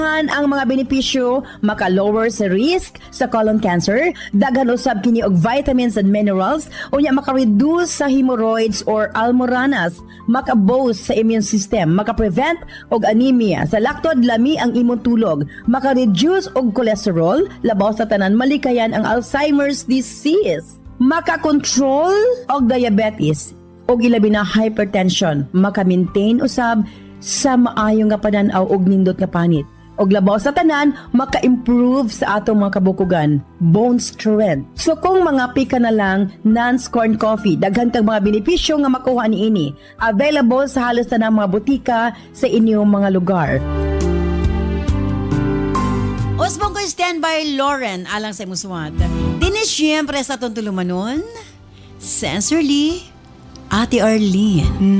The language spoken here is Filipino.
Ang mga benepisyo maka-lower sa risk sa colon cancer, daghan usab kini og vitamins and minerals, unya maka-reduce sa hemorrhoids or almoranas, maka-boost sa immune system, maka-prevent og anemia, sa laktod lami ang imong tulog, maka-reduce og cholesterol, labaw sa tanan malikayan ang Alzheimer's disease, maka-control og diabetes og ilabi na hypertension, maka-maintain usab sa maayo nga panan-aw og nindot nga panit. Og labaw sa tanan, maka-improve sa atong mga kabukugan, bone strength. So kung mga pika na lang non-scorn coffee, daghan kang mga benepisyo nga makuha niini. Available sa halos tanang mga butika sa inyong mga lugar. Osbong ko standby Lauren alang sa imuswat. Dinis siyempre sa tontulumanon, Sensorly, Ate Arlene.